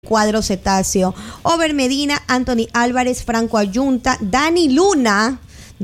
cuadro cetáceo. Over Medina, Anthony Álvarez, Franco Ayunta, Dani Luna,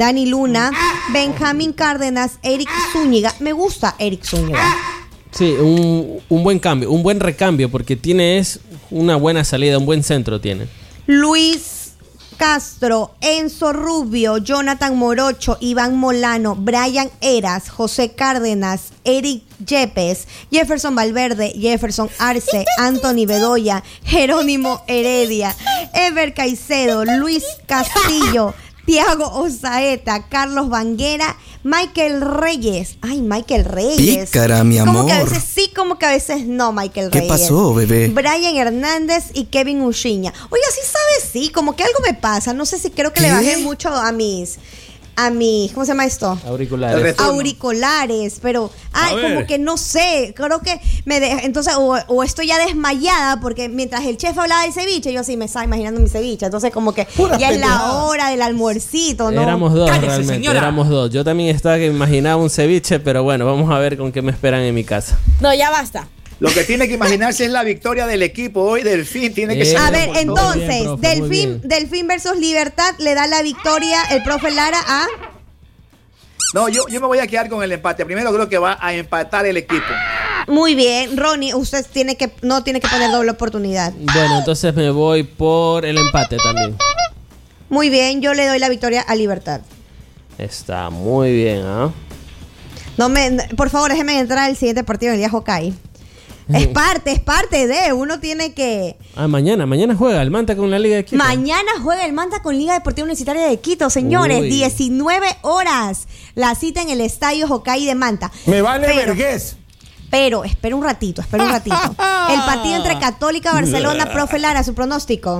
Benjamín Cárdenas, Eric Zúñiga. Me gusta Eric Zúñiga. Sí, un buen cambio, un buen recambio, porque tiene una buena salida, un buen centro tiene. Luis Castro, Enzo Rubio, Jonathan Morocho, Iván Molano, Brian Eras, José Cárdenas, Eric Yepes, Jefferson Valverde, Jefferson Arce, Anthony Bedoya, Jerónimo Heredia, Ever Caicedo, Luis Castillo, Tiago Osaeta, Carlos Banguera, Michael Reyes. Ay, Michael Reyes. Pícara, mi amor. Como que a veces sí, como que a veces no, Michael Reyes. ¿Qué pasó, bebé? Brian Hernández y Kevin Uchiña. Oiga, sí sabes, sí, como que algo me pasa. No sé si creo que le bajé mucho a mis, ¿cómo se llama esto? Auriculares, pero, como que no sé, creo que entonces, o estoy ya desmayada, porque mientras el chef hablaba del ceviche, yo sí me estaba imaginando mi ceviche, entonces como que ya es la hora del almuercito, ¿no? Éramos dos, Cállese, realmente, señora. éramos dos. Yo también estaba que imaginaba un ceviche, pero bueno, vamos a ver con qué me esperan en mi casa. No, ya basta. Lo que tiene que imaginarse es la victoria del equipo hoy. Delfín tiene que ser. A ver, por todo. entonces, Muy bien, profe, Delfín versus Libertad le da la victoria el profe Lara a... No, yo me voy a quedar con el empate. Primero creo que va a empatar el equipo. Muy bien, Ronnie, usted no tiene que poner doble oportunidad. Bueno, entonces me voy por el empate también. Muy bien, yo le doy la victoria a Libertad. Está muy bien, ¿ah? Por favor, déjeme entrar al siguiente partido del día Hokkaido. Es parte de, uno tiene que... Mañana juega el Manta con la Liga de Quito. Mañana juega el Manta con Liga Deportiva Universitaria de Quito, señores. 19 horas. La cita en el Estadio Hokkaido de Manta. Me vale vergüenza. Pero, espera un ratito. El partido entre Católica y Barcelona, profe Lara, su pronóstico.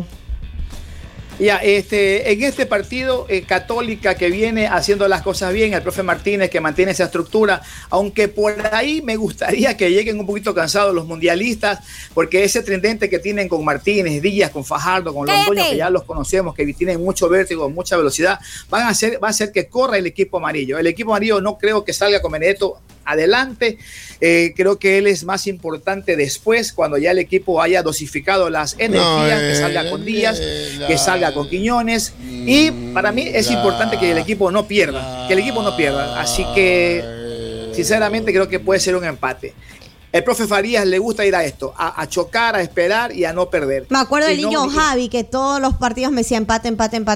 Ya, en este partido, Católica, que viene haciendo las cosas bien, el profe Martínez, que mantiene esa estructura, aunque por ahí me gustaría que lleguen un poquito cansados los mundialistas, porque ese tridente que tienen con Martínez, Díaz, con Fajardo, con Londoño, que ya los conocemos, que tienen mucho vértigo, mucha velocidad, va a hacer que corra el equipo amarillo. El equipo amarillo no creo que salga con Benedetto adelante, creo que él es más importante después, cuando ya el equipo haya dosificado las energías, que salga con Díaz, que salga con Quiñones, y para mí es importante que el equipo no pierda, así que sinceramente creo que puede ser un empate. El profe Farías le gusta ir a esto, a chocar, a esperar y a no perder. Me acuerdo del niño Javi, que todos los partidos me decía empate.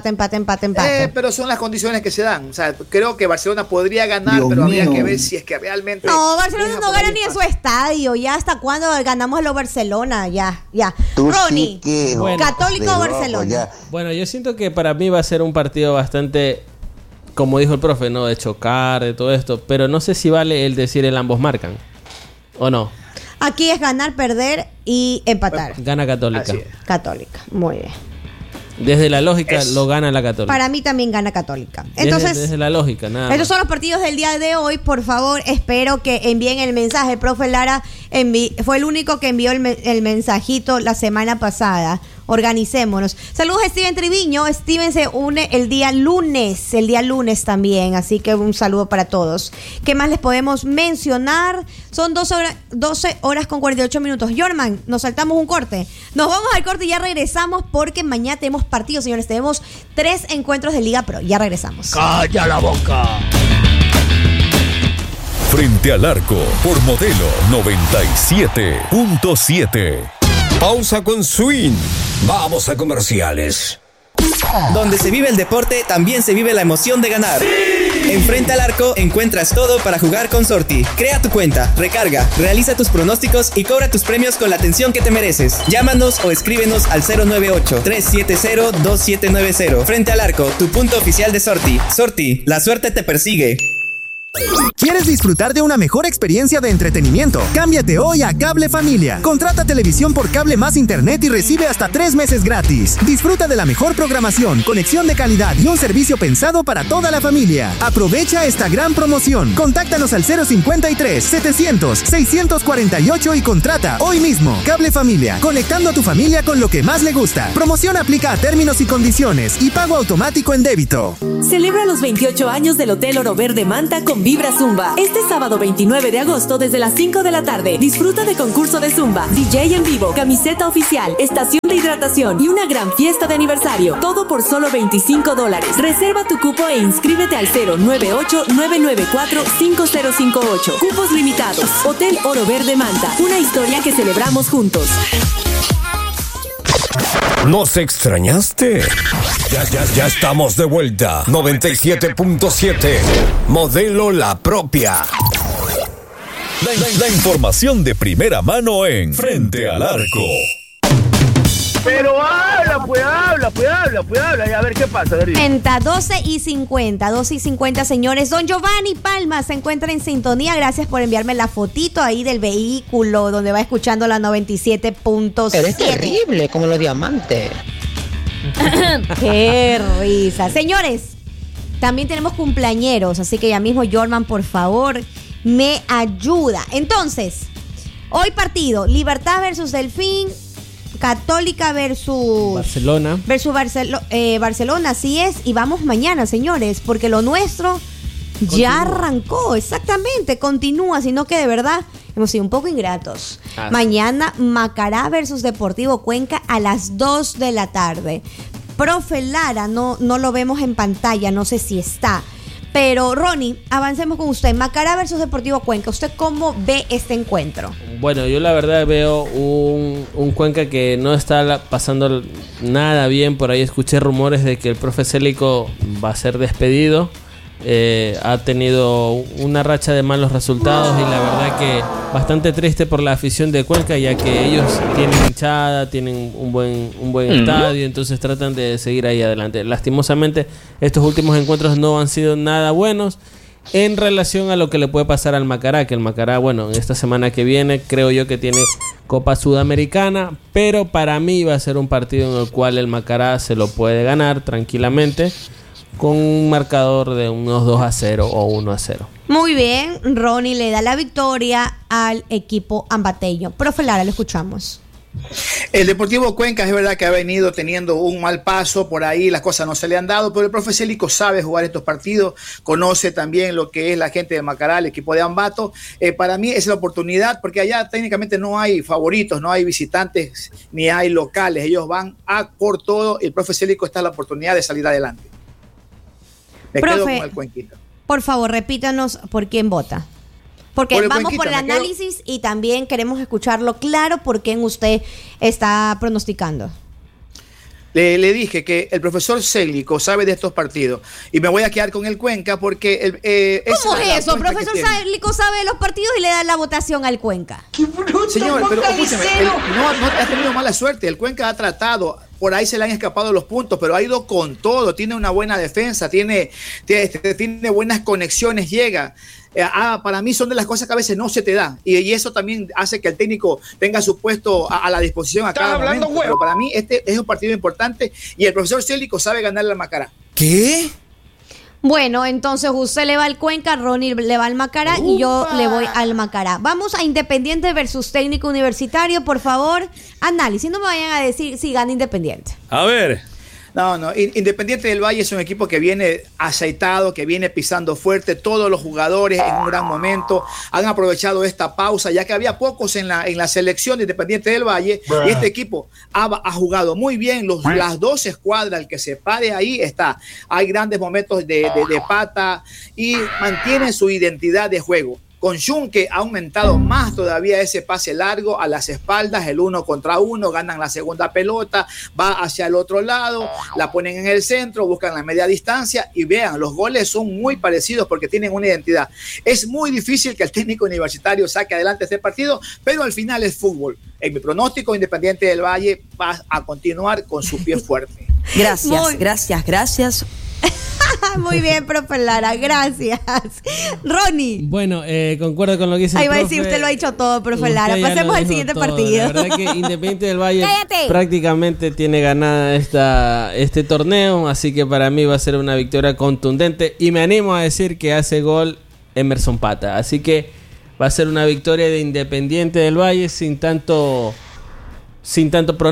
Pero son las condiciones que se dan. O sea, creo que Barcelona podría ganar, pero habría que ver si es que realmente... No, Barcelona no gana ni en su estadio. Ya hasta cuándo ganamos a los Barcelona. Ya. Ronnie, sí, ¿Católico o Barcelona? Bueno, yo siento que para mí va a ser un partido bastante, como dijo el profe, ¿no? De chocar, de todo esto. Pero no sé si vale el decir el ambos marcan. ¿O no? Aquí es ganar, perder y empatar. Gana Católica. Católica, muy bien. Desde la lógica lo gana la Católica. Para mí también gana Católica. Entonces, desde la lógica, nada más. Estos son los partidos del día de hoy. Por favor, espero que envíen el mensaje. El profe Lara fue el único que envió el mensajito la semana pasada. Organicémonos. Saludos a Steven Triviño. Steven se une el día lunes también, así que un saludo para todos. ¿Qué más les podemos mencionar? Son 12 horas con 48 minutos. Jorman, nos saltamos un corte. Nos vamos al corte y ya regresamos, porque mañana tenemos partidos, señores. Tenemos 3 encuentros de Liga Pro. Ya regresamos. ¡Calla la boca! Frente al Arco, por Modelo 97.7. Pausa con Swing. Vamos a comerciales. Donde se vive el deporte, también se vive la emoción de ganar. ¡Sí! En Frente al Arco encuentras todo para jugar con Sorti. Crea tu cuenta, recarga, realiza tus pronósticos y cobra tus premios con la atención que te mereces. Llámanos o escríbenos al 098-370-2790. Frente al Arco, tu punto oficial de Sorti. Sorti, la suerte te persigue. ¿Quieres disfrutar de una mejor experiencia de entretenimiento? Cámbiate hoy a Cable Familia. Contrata televisión por cable más internet y recibe hasta 3 meses gratis. Disfruta de la mejor programación, conexión de calidad y un servicio pensado para toda la familia. Aprovecha esta gran promoción. Contáctanos al 053-700-648 y contrata hoy mismo. Cable Familia, conectando a tu familia con lo que más le gusta. Promoción aplica a términos y condiciones y pago automático en débito. Celebra los 28 años del Hotel Oro Verde Manta con con Vibra Zumba. Este sábado 29 de agosto desde las 5 de la tarde. Disfruta de concurso de Zumba, DJ en vivo, camiseta oficial, estación de hidratación y una gran fiesta de aniversario. Todo por solo $25. Reserva tu cupo e inscríbete al 098-994-5058. Cupos limitados. Hotel Oro Verde Manta. Una historia que celebramos juntos. ¿Nos extrañaste? Ya estamos de vuelta. 97.7. Modelo La Propia. La información de primera mano en Frente al Arco. Pero habla, y a ver qué pasa. 12:50, señores. Don Giovanni Palma se encuentra en sintonía. Gracias por enviarme la fotito ahí del vehículo donde va escuchando la 97.7. Eres terrible, como los diamantes. Qué risa. Señores, también tenemos cumpleañeros, así que ya mismo, Jorman, por favor, me ayuda. Entonces, hoy partido, Libertad versus Delfín, Católica versus Barcelona. Barcelona, así es. Y vamos mañana, señores, porque lo nuestro ya arrancó, exactamente, continúa, sino que de verdad hemos sido un poco ingratos. Mañana Macará versus Deportivo Cuenca a las 2 de la tarde. Profe Lara, no lo vemos en pantalla, no sé si está. Pero Ronnie, avancemos con usted. Macará versus Deportivo Cuenca, ¿usted cómo ve este encuentro? Bueno, yo la verdad veo un Cuenca que no está pasando nada bien. Por ahí escuché rumores de que el profe Célico va a ser despedido. Ha tenido una racha de malos resultados y la verdad que bastante triste por la afición de Cuenca, ya que ellos tienen hinchada, tienen un buen estadio, entonces tratan de seguir ahí adelante. Lastimosamente estos últimos encuentros no han sido nada buenos en relación a lo que le puede pasar al Macará, que el Macará, bueno, esta semana que viene creo yo que tiene Copa Sudamericana, pero para mí va a ser un partido en el cual el Macará se lo puede ganar tranquilamente, con un marcador de unos 2-0 o 1-0. Muy bien, Ronnie le da la victoria al equipo ambateño. Profe Lara, lo escuchamos. El Deportivo Cuenca es verdad que ha venido teniendo un mal paso por ahí, las cosas no se le han dado, pero el profe Célico sabe jugar estos partidos, conoce también lo que es la gente de Macará, el equipo de Ambato. Para mí es la oportunidad, porque allá técnicamente no hay favoritos, no hay visitantes ni hay locales, ellos van a por todo, el profe Célico está en la oportunidad de salir adelante. Quedo con el Cuenquita. Por favor, repítanos por quién vota. Porque vamos por el análisis y también queremos escucharlo claro por quién usted está pronosticando. Le dije que el profesor Célico sabe de estos partidos y me voy a quedar con el Cuenca porque... ¿Cómo es eso? Profesor Célico sabe de los partidos y le da la votación al Cuenca. ¡Qué bruto! Señor, pero escúcheme, no ha tenido mala suerte. El Cuenca ha tratado... Por ahí se le han escapado los puntos, pero ha ido con todo. Tiene una buena defensa, tiene buenas conexiones, llega. Para mí son de las cosas que a veces no se te dan. Y eso también hace que el técnico tenga su puesto a la disposición a cada momento. Pero para mí este es un partido importante y el profesor Célico sabe ganarle al Macará. ¿Qué? Bueno, entonces usted le va al Cuenca, Ronnie le va al Macará y yo le voy al Macará. Vamos a Independiente versus Técnico Universitario, por favor. Análisis, no me vayan a decir si gana Independiente. A ver. No, Independiente del Valle es un equipo que viene aceitado, que viene pisando fuerte. Todos los jugadores en un gran momento han aprovechado esta pausa, ya que había pocos en la selección de Independiente del Valle. Y este equipo ha jugado muy bien. Las dos escuadras, el que se pare ahí está. Hay grandes momentos de pata y mantienen su identidad de juego. Con Junque ha aumentado más todavía ese pase largo a las espaldas, el 1 contra 1, ganan la segunda pelota, va hacia el otro lado, la ponen en el centro, buscan la media distancia y vean, los goles son muy parecidos porque tienen una identidad. Es muy difícil que el técnico universitario saque adelante este partido, pero al final es fútbol. En mi pronóstico, Independiente del Valle va a continuar con su pie fuerte. Gracias. Muy bien, profe Lara, gracias. Ronnie. Bueno, concuerdo con lo que dice el ahí va profe. a decir, usted lo ha dicho todo, profe Lara. Pasemos al siguiente partido. La verdad que Independiente del Valle ¡Cállate! prácticamente tiene ganada este torneo, así que para mí va a ser una victoria contundente y me animo a decir que hace gol Emerson Pata. Así que va a ser una victoria de Independiente del Valle sin tanto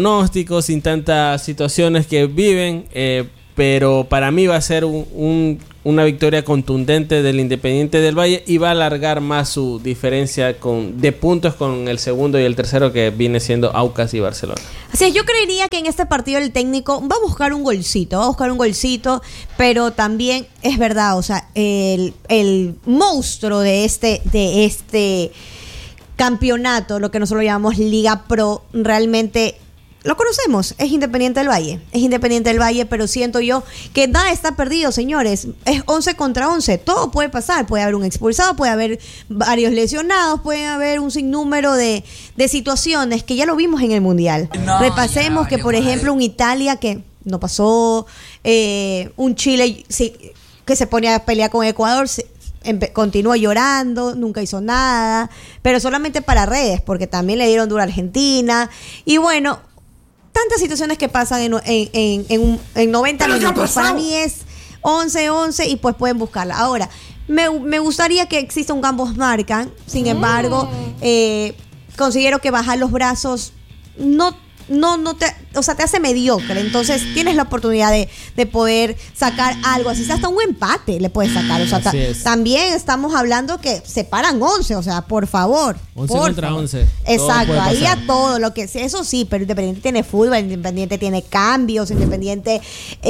pronóstico, sin tantas situaciones que viven, pero para mí va a ser un una victoria contundente del Independiente del Valle y va a alargar más su diferencia de puntos con el segundo y el tercero, que viene siendo Aucas y Barcelona. Así es, yo creería que en este partido el técnico va a buscar un golcito, pero también es verdad, o sea, el monstruo de este campeonato, lo que nosotros llamamos Liga Pro, realmente lo conocemos, es Independiente del Valle, pero siento yo que nada está perdido, señores. Es 11 contra 11, todo puede pasar, puede haber un expulsado, puede haber varios lesionados, puede haber un sinnúmero de situaciones que ya lo vimos en el Mundial. Repasemos que, por ejemplo, un Italia que no pasó, un Chile que se pone a pelear con Ecuador, continúa llorando, nunca hizo nada, pero solamente para redes, porque también le dieron duro a Argentina, y bueno, tantas situaciones que pasan en 90 minutos. Para mí es 11-11 y pues pueden buscarla. Ahora, me gustaría que exista un ambos marcan. Sin embargo, considero que bajar los brazos te hace mediocre. Entonces tienes la oportunidad de poder sacar algo, así sea hasta un empate le puedes sacar. O sea, también estamos hablando que se paran 11, o sea, por favor. 11 contra 11. Exacto, ahí a todo lo que sea, eso sí, pero Independiente tiene fútbol, Independiente tiene cambios, Independiente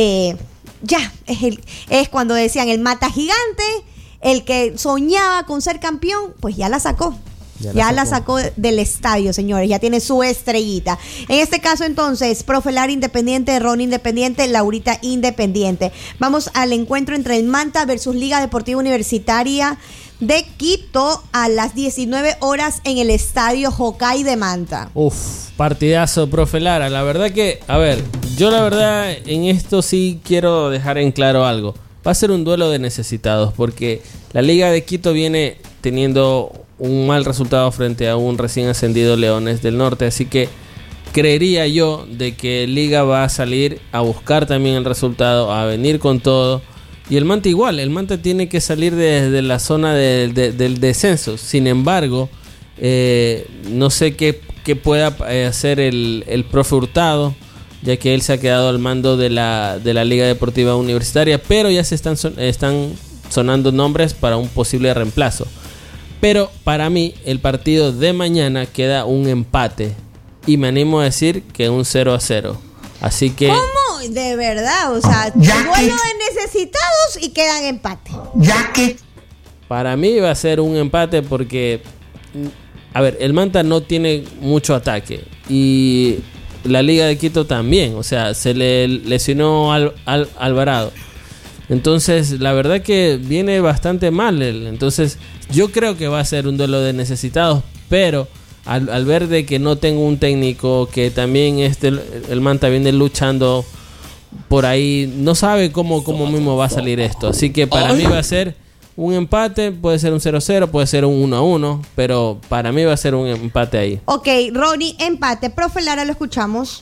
es cuando decían el mata gigante, el que soñaba con ser campeón, pues ya la sacó. Ya la sacó del estadio, señores. Ya tiene su estrellita. En este caso, entonces, Profe Lara Independiente, Ron Independiente, Laurita Independiente. Vamos al encuentro entre el Manta versus Liga Deportiva Universitaria de Quito a las 19 horas en el estadio Jocay de Manta. Partidazo, Profe Lara. La verdad que, yo la verdad en esto sí quiero dejar en claro algo. Va a ser un duelo de necesitados, porque la Liga de Quito viene teniendo un mal resultado frente a un recién ascendido Leones del Norte, así que creería yo de que Liga va a salir a buscar también el resultado, a venir con todo, y el Manta igual, el Manta tiene que salir desde la zona del descenso. Sin embargo, no sé qué pueda hacer el Profe Hurtado, ya que él se ha quedado al mando de la Liga Deportiva Universitaria, pero ya se están sonando nombres para un posible reemplazo. Pero para mí el partido de mañana queda un empate y me animo a decir que un 0-0. Así que... ¿Cómo? De verdad, o sea, duelo de necesitados y quedan empate. Para mí va a ser un empate porque, el Manta no tiene mucho ataque y la Liga de Quito también, o sea, se le lesionó al Alvarado. Entonces, la verdad que viene bastante mal entonces, yo creo que va a ser un duelo de necesitados, pero al ver de que no tengo un técnico, que también el Manta viene luchando por ahí, no sabe cómo mismo va a salir esto. Así que para mí va a ser un empate, puede ser un 0-0, puede ser un 1-1, pero para mí va a ser un empate ahí. Ok, Ronnie, empate. Profe Lara, lo escuchamos.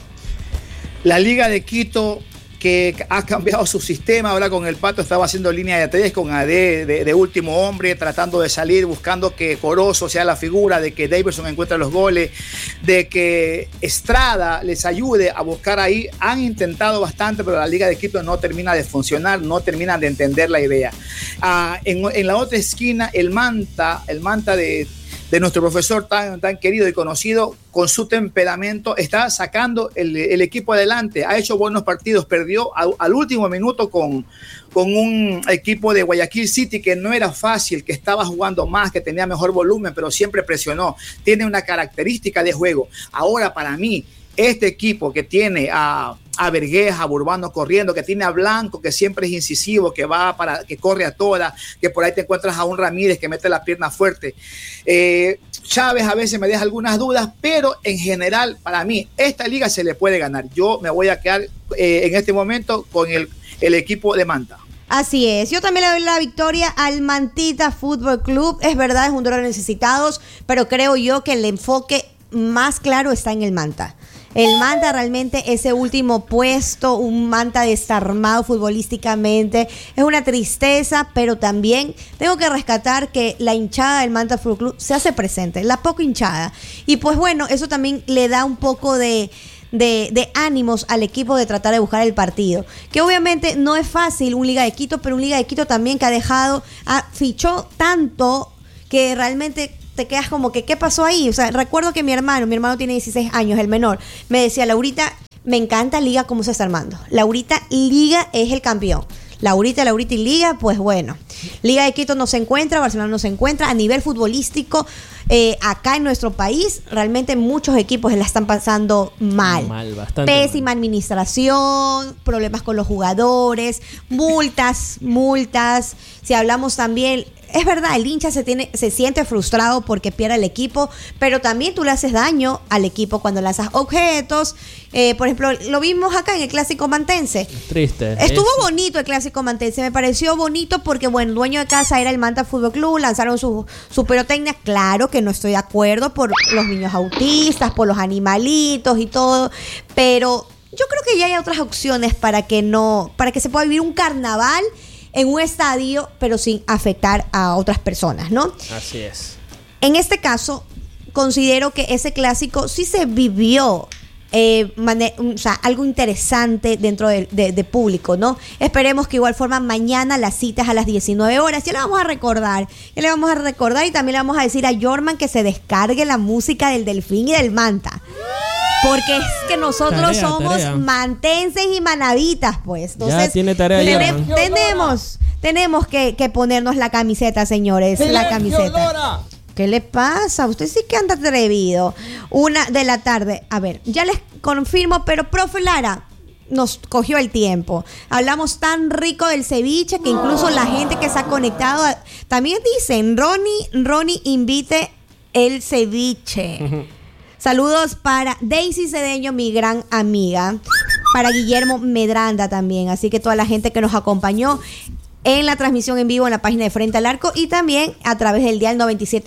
La Liga de Quito, que ha cambiado su sistema, ahora con el Pato estaba haciendo línea de 3 con AD de último hombre, tratando de salir, buscando que Corozo sea la figura, de que Davidson encuentre los goles, de que Estrada les ayude a buscar ahí. Han intentado bastante, pero la Liga de Quito no termina de funcionar, no termina de entender la idea. En la otra esquina, el Manta de nuestro profesor tan querido y conocido, con su temperamento, está sacando el equipo adelante. Ha hecho buenos partidos, perdió al último minuto con un equipo de Guayaquil City que no era fácil, que estaba jugando más, que tenía mejor volumen, pero siempre presionó. Tiene una característica de juego. Ahora, para mí, este equipo que tiene a Vergueja, a Burbano corriendo, que tiene a Blanco, que siempre es incisivo, que corre a toda, que por ahí te encuentras a un Ramírez que mete la pierna fuerte. Chávez a veces me deja algunas dudas, pero en general, para mí, esta liga se le puede ganar. Yo me voy a quedar en este momento con el equipo de Manta. Así es, yo también le doy la victoria al Mantita Fútbol Club. Es verdad, es un duelo de necesitados, pero creo yo que el enfoque más claro está en el Manta. El Manta realmente, ese último puesto, un Manta desarmado futbolísticamente, es una tristeza, pero también tengo que rescatar que la hinchada del Manta Fútbol Club se hace presente, la poco hinchada. Y pues bueno, eso también le da un poco de de ánimos al equipo de tratar de buscar el partido. Que obviamente no es fácil un Liga de Quito, pero un Liga de Quito también que fichó tanto que realmente te quedas como que, ¿qué pasó ahí? O sea, recuerdo que mi hermano tiene 16 años, el menor, me decía, Laurita, me encanta Liga como se está armando. Laurita, Liga es el campeón. Laurita y Liga, pues bueno. Liga de Quito no se encuentra, Barcelona no se encuentra. A nivel futbolístico, acá en nuestro país, realmente muchos equipos la están pasando mal. Bastante Pésima administración, problemas con los jugadores, multas. Si hablamos también... Es verdad, el hincha se siente frustrado porque pierde el equipo, pero también tú le haces daño al equipo cuando lanzas objetos. Por ejemplo, lo vimos acá en el Clásico Mantense. Triste. Estuvo bonito el Clásico Mantense, me pareció bonito porque, bueno, el dueño de casa era el Manta Fútbol Club, lanzaron su pirotecnia. Claro que no estoy de acuerdo por los niños autistas, por los animalitos y todo, pero yo creo que ya hay otras opciones para que se pueda vivir un carnaval en un estadio, pero sin afectar a otras personas, ¿no? Así es. En este caso, considero que ese clásico sí se vivió algo interesante dentro de público, ¿no? Esperemos que igual forma mañana las citas a las 19 horas. Ya le vamos a recordar y también le vamos a decir a Jorman que se descargue la música del Delfín y del Manta. Porque es que nosotros somos mantenses y manavitas, pues. Entonces, ya tiene tarea tenemos que ponernos la camiseta, señores. La camiseta. ¿Qué le pasa? Usted sí que anda atrevido. 1:00 p.m. A ver, ya les confirmo, pero profe Lara nos cogió el tiempo. Hablamos tan rico del ceviche que incluso la gente que se ha conectado también dicen, Ronnie invite el ceviche. Saludos para Daisy Cedeño, mi gran amiga. Para Guillermo Medranda también. Así que toda la gente que nos acompañó en la transmisión en vivo en la página de Frente al Arco y también a través del dial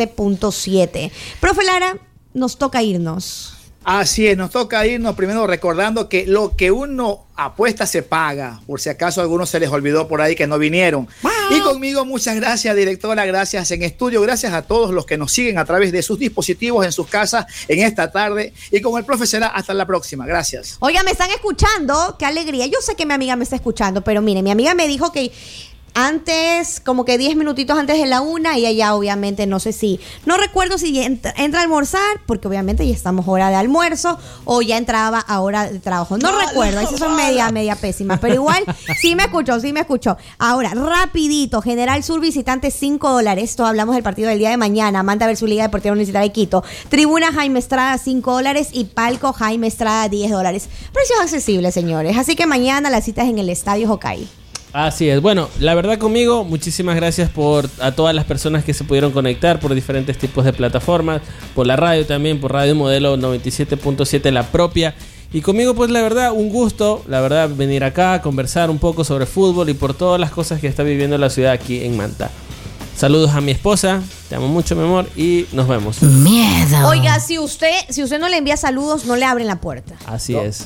97.7. Profe Lara, nos toca irnos. Así es, nos toca irnos primero recordando que lo que uno apuesta se paga, por si acaso a algunos se les olvidó por ahí que no vinieron. Y conmigo, muchas gracias, directora, gracias en estudio, gracias a todos los que nos siguen a través de sus dispositivos en sus casas en esta tarde. Y con el profe será hasta la próxima, gracias. Oiga, me están escuchando, qué alegría. Yo sé que mi amiga me está escuchando, pero mire, mi amiga me dijo que antes, como que 10 minutitos antes de la 1, y ella obviamente no recuerdo si entra a almorzar, porque obviamente ya estamos hora de almuerzo, o ya entraba a hora de trabajo. No recuerdo, esas son media pésimas, pero igual sí me escuchó. Ahora, rapidito, General Sur visitante $5. Esto hablamos del partido del día de mañana, Manta versus Liga Deportiva Universitaria de Quito. Tribuna Jaime Estrada $5 y palco Jaime Estrada $10. Precios accesibles, señores. Así que mañana las citas en el Estadio Hokkaido. Así es. Bueno, la verdad conmigo, muchísimas gracias a todas las personas que se pudieron conectar por diferentes tipos de plataformas, por la radio también, por Radio Modelo 97.7, la propia. Y conmigo, pues la verdad, un gusto, la verdad, venir acá a conversar un poco sobre fútbol y por todas las cosas que está viviendo la ciudad aquí en Manta. Saludos a mi esposa, te amo mucho, mi amor, y nos vemos. Miedo. Oiga, si usted no le envía saludos, no le abren la puerta. Así es.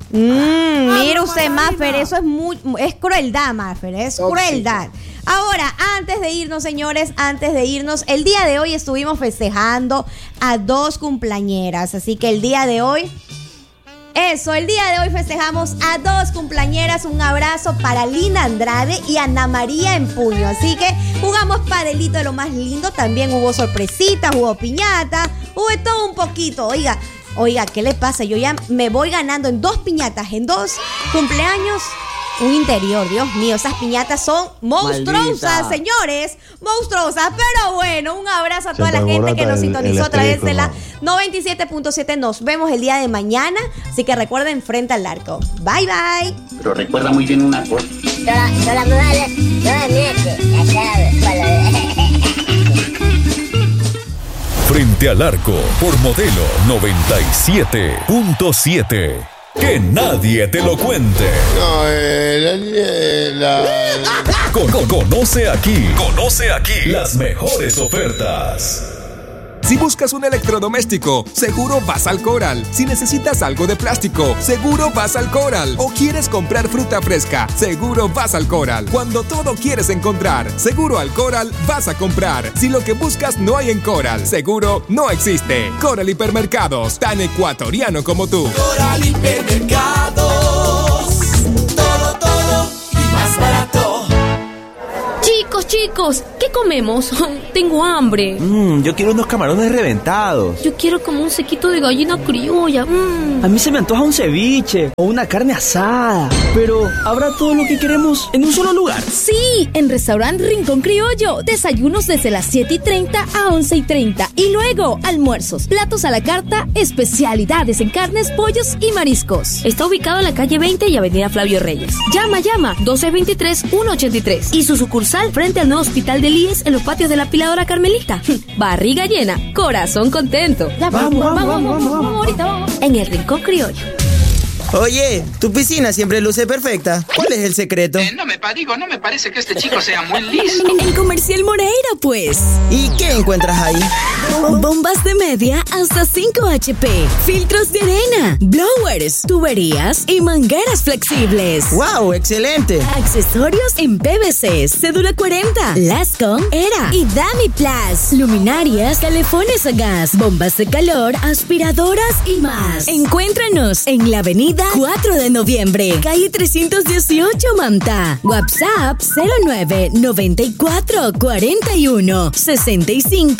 Mire usted, Maffer, eso es crueldad, Maffer, es crueldad. Ahora, antes de irnos, señores, el día de hoy estuvimos festejando a 2 cumpleañeras, así que el día de hoy festejamos a 2 cumpleañeras. Un abrazo para Lina Andrade y Ana María en Puño. Así que jugamos padelito de lo más lindo. También hubo sorpresitas, hubo piñata, hubo todo un poquito. Oiga, ¿qué le pasa? Yo ya me voy ganando en 2 piñatas, en 2 cumpleaños, un interior. Dios mío, esas piñatas son monstruosas, señores, monstruosas. Pero bueno, un abrazo a toda la gente que nos sintonizó a través de la 97.7. Nos vemos el día de mañana, así que recuerden, Frente al Arco. Bye, bye. Pero recuerda muy bien una cosa. Toda mujer, toda miente, ya sabes, Frente al Arco por Modelo 97.7. Que nadie te lo cuente. Conoce aquí las mejores ofertas. Si buscas un electrodoméstico, seguro vas al Coral. Si necesitas algo de plástico, seguro vas al Coral. O quieres comprar fruta fresca, seguro vas al Coral. Cuando todo quieres encontrar, seguro al Coral vas a comprar. Si lo que buscas no hay en Coral, seguro no existe. Coral Hipermercados, tan ecuatoriano como tú. Coral Hipermercados, todo y más barato. Chicos, ¿qué comemos? Tengo hambre. Yo quiero unos camarones reventados. Yo quiero como un sequito de gallina criolla. A mí se me antoja un ceviche o una carne asada. Pero, ¿habrá todo lo que queremos en un solo lugar? Sí, en Restaurante Rincón Criollo. Desayunos desde las 7:30 a 11:30. Y luego, almuerzos, platos a la carta, especialidades en carnes, pollos y mariscos. Está ubicado en la calle 20 y avenida Flavio Reyes. Llama, 1223-183. Y su sucursal frente al nuevo hospital del IES en los patios de la Piladora Carmelita. Barriga llena, corazón contento. Ya, vamos, ahorita vamos. En el Rincón Criollo. Oye, tu piscina siempre luce perfecta. ¿Cuál es el secreto? No me parece que este chico sea muy listo. En Comercial Moreira, pues. ¿Y qué encuentras ahí? Bombas de media hasta 5 HP, filtros de arena, blowers, tuberías y mangueras flexibles. ¡Wow! ¡Excelente! Accesorios en PVC, cédula 40, Lascom, ERA y Dami Plus. Luminarias, telefones a gas, bombas de calor, aspiradoras y más. Encuéntranos en la avenida 4 de noviembre, calle 318 Manta. WhatsApp 09 94 41 65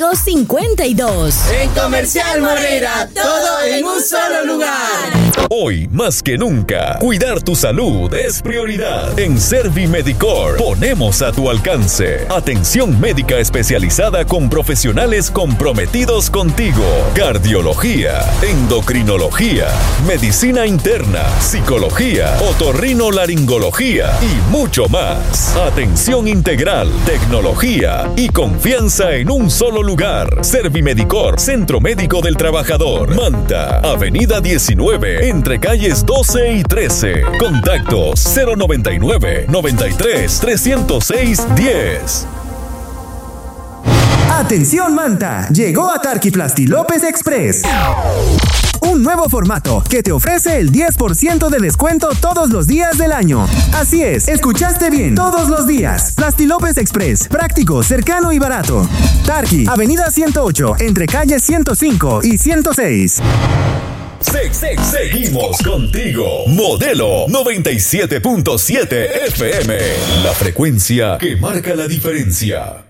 52. En Comercial Moreira, todo en un solo lugar. Hoy más que nunca, cuidar tu salud es prioridad. En Servimedicor ponemos a tu alcance atención médica especializada con profesionales comprometidos contigo. Cardiología, endocrinología, medicina interna, psicología, otorrinolaringología y mucho más. Atención integral, tecnología y confianza en un solo lugar. Servimedicor, Centro Médico del Trabajador. Manta, Avenida 19, entre calles 12 y 13. Contactos 099 93 306 10. Atención Manta, llegó a Tarqui Plasti López Express. Un nuevo formato que te ofrece el 10% de descuento todos los días del año. Así es, escuchaste bien, todos los días. Plasti López Express, práctico, cercano y barato. Tarqui, Avenida 108, entre calles 105 y 106. Seguimos contigo. Modelo 97.7 FM. La frecuencia que marca la diferencia.